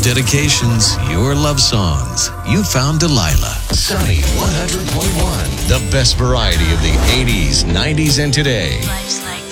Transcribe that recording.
dedications, your love songs. You found Delilah. Sunny 100.1. The best variety of the 80s, 90s, and today. Life's like